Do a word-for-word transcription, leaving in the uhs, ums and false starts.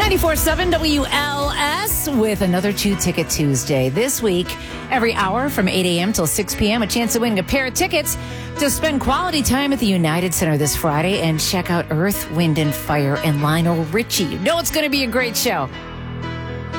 ninety-four seven W L S with another Two Ticket Tuesday. This week, every hour from eight a.m. till six p.m., a chance to win a pair of tickets to spend quality time at the United Center this Friday and check out Earth, Wind and Fire and Lionel Richie. You know it's going to be a great show.